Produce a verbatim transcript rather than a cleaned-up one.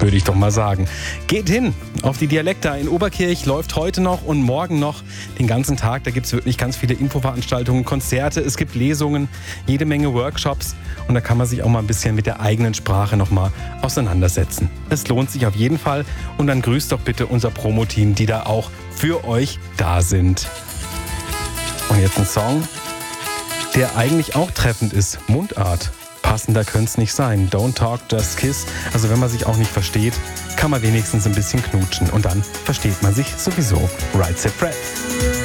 würde ich doch mal sagen. Geht hin auf die Dialekta in Oberkirch, läuft heute noch und morgen noch den ganzen Tag. Da gibt es wirklich ganz viele Infoveranstaltungen, Konzerte, es gibt Lesungen, jede Menge Workshops und da kann man sich auch mal ein bisschen mit der eigenen Sprache noch mal auseinandersetzen. Es lohnt sich auf jeden Fall und dann grüßt doch bitte unser Promo-Team, die da auch für euch da sind. Und jetzt ein Song, der eigentlich auch treffend ist, Mundart. Passender könnte es nicht sein. Don't talk, just kiss. Also wenn man sich auch nicht versteht, kann man wenigstens ein bisschen knutschen. Und dann versteht man sich sowieso. Right Said Fred.